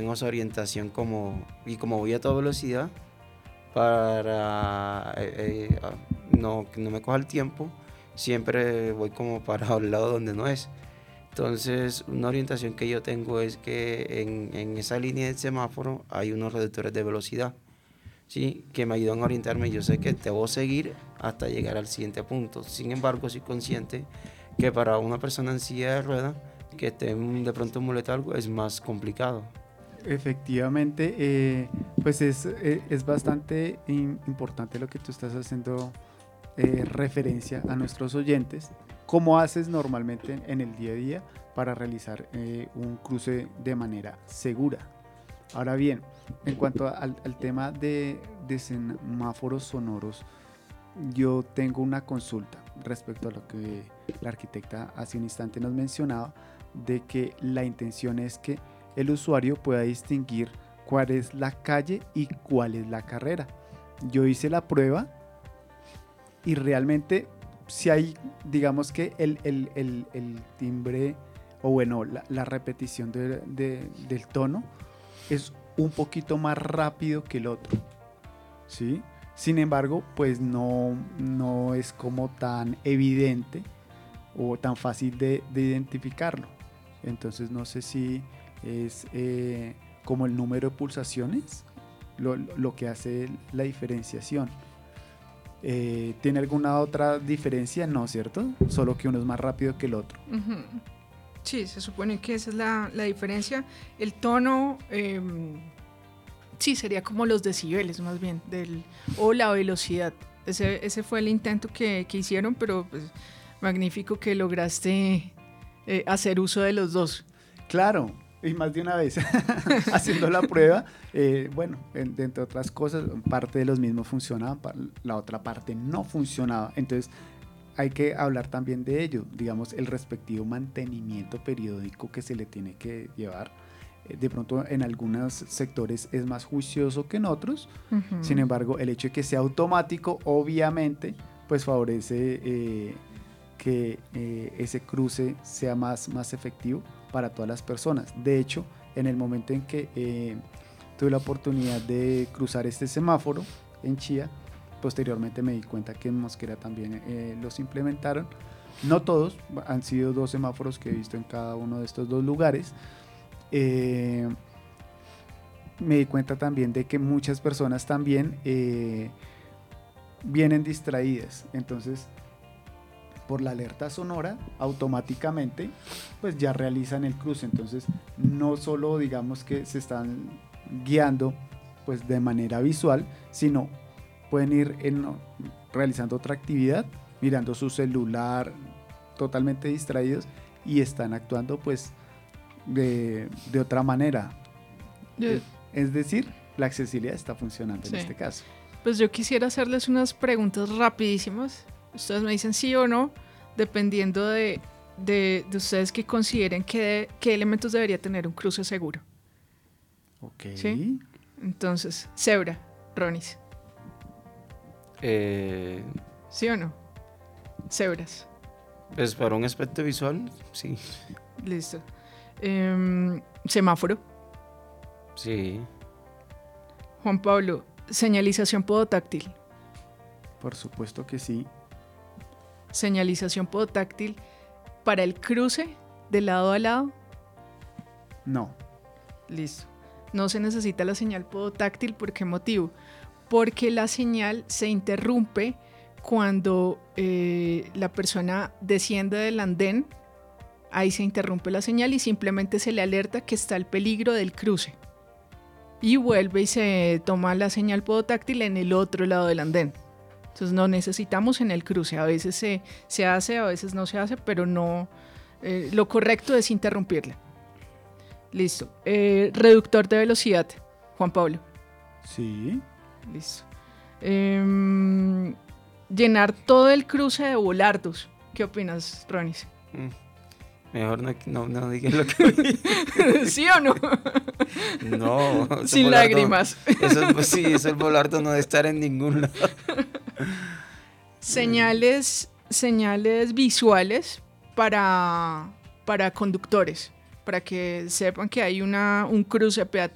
tengo esa orientación y como voy a toda velocidad para que no me coja el tiempo, siempre voy como para el lado donde no es. Entonces, una orientación que yo tengo es que en esa línea del semáforo hay unos reductores de velocidad, ¿sí? Que me ayudan a orientarme. Yo sé que debo seguir hasta llegar al siguiente punto. Sin embargo, soy consciente que para una persona en silla de ruedas que esté de pronto en muleta algo es más complicado. Efectivamente, pues es bastante importante lo que tú estás haciendo referencia a nuestros oyentes. ¿Cómo haces normalmente en el día a día para realizar un cruce de manera segura? Ahora bien, en cuanto al tema de semáforos sonoros, yo tengo una consulta respecto a lo que la arquitecta hace un instante nos mencionaba, de que la intención es que el usuario pueda distinguir cuál es la calle y cuál es la carrera. Yo hice la prueba y realmente si hay, digamos que el timbre o bueno, la repetición del tono es un poquito más rápido que el otro, ¿sí? Sin embargo, pues no es como tan evidente o tan fácil de identificarlo. Entonces no sé si es como el número de pulsaciones lo que hace la diferenciación. ¿Tiene alguna otra diferencia? No, ¿cierto? Solo que uno es más rápido que el otro. Uh-huh. Sí, se supone que esa es la diferencia. El tono, sí, sería como los decibeles más bien, o la velocidad. Ese fue el intento que hicieron, pero pues, magnífico que lograste hacer uso de los dos. Claro, y más de una vez haciendo la prueba. Bueno, entre otras cosas, parte de los mismos funcionaban, la otra parte no funcionaba. Entonces hay que hablar también de ello, digamos, el respectivo mantenimiento periódico que se le tiene que llevar. De pronto en algunos sectores es más juicioso que en otros. Uh-huh. Sin embargo, el hecho de que sea automático, obviamente, pues favorece que ese cruce sea más efectivo para todas las personas. De hecho, en el momento en que tuve la oportunidad de cruzar este semáforo en Chía, posteriormente me di cuenta que en Mosquera también los implementaron. No todos, han sido 2 semáforos que he visto en cada uno de estos 2 lugares. Me di cuenta también de que muchas personas también vienen distraídas. Entonces, por la alerta sonora, automáticamente pues ya realizan el cruce. Entonces, no solo digamos que se están guiando pues de manera visual, sino pueden ir realizando otra actividad, mirando su celular, totalmente distraídos, y están actuando pues de otra manera. Es decir, la accesibilidad está funcionando, sí, en este caso. Pues yo quisiera hacerles unas preguntas rapidísimas. Ustedes me dicen sí o no, dependiendo de ustedes que consideren qué elementos debería tener un cruce seguro. Ok. ¿Sí? Entonces, cebra, Ronis. ¿Sí o no? Cebras. Pues para un aspecto visual, sí. Listo. Semáforo. Sí. Juan Pablo, señalización podotáctil. Por supuesto que sí. Señalización podotáctil para el cruce de lado a lado. No. Listo. No se necesita la señal podotáctil. ¿Por qué motivo? Porque la señal se interrumpe cuando la persona desciende del andén. Ahí se interrumpe la señal y simplemente se le alerta que está el peligro del cruce. Y vuelve y se toma la señal podotáctil en el otro lado del andén. Entonces no necesitamos en el cruce. A veces se hace, a veces no se hace, pero no. Lo correcto es interrumpirla. Listo. Reductor de velocidad, Juan Pablo. Sí. Listo. Llenar todo el cruce de volardos. ¿Qué opinas, Ronis? Mejor no digas lo que... ¿Sí o no? No. Sin volardo, lágrimas. Eso el volardo no debe estar en ningún lado. Señales visuales para conductores, para que sepan que hay un cruce peatonal